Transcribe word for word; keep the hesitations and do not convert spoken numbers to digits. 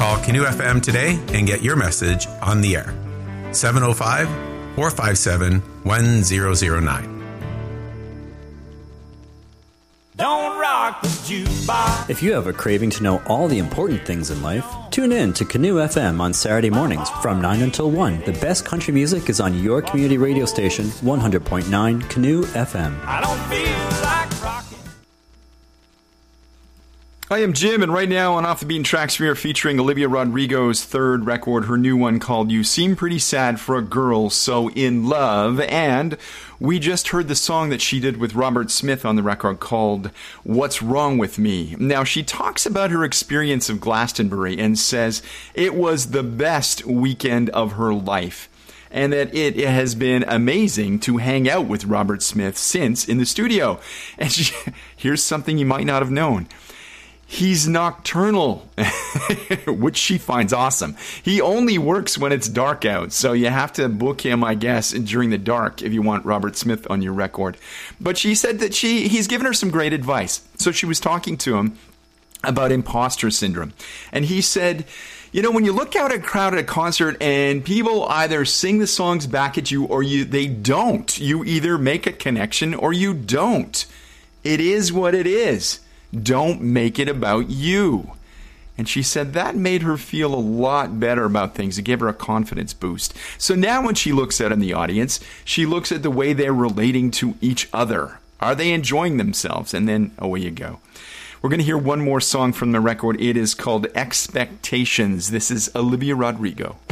Call Canoe F M today and get your message on the air. seven oh five, four five seven, one zero zero nine. Don't rock the jukebox. If you have a craving to know all the important things in life, tune in to Canoe F M on Saturday mornings from nine until one. The best country music is on your community radio station, one hundred point nine Canoe F M. I don't feel like rocking. I am Jim, and right now on Off the Beaten Tracks, we are featuring Olivia Rodrigo's third record, her new one called You Seem Pretty Sad for a Girl So In Love, and we just heard the song that she did with Robert Smith on the record called What's Wrong With Me. Now, she talks about her experience of Glastonbury and says it was the best weekend of her life, and that it has been amazing to hang out with Robert Smith since in the studio. And she, here's something you might not have known. He's nocturnal, which she finds awesome. He only works when it's dark out, so you have to book him, I guess, during the dark if you want Robert Smith on your record. But she said that she he's given her some great advice. So she was talking to him about imposter syndrome. And he said, you know, when you look out at a crowd at a concert and people either sing the songs back at you or you they don't, you either make a connection or you don't. It is what it is. Don't make it about you. And she said that made her feel a lot better about things. It gave her a confidence boost. So now when she looks out in the audience, she looks at the way they're relating to each other. Are they enjoying themselves? And then away you go. We're going to hear one more song from the record. It is called Expectations. This is Olivia Rodrigo.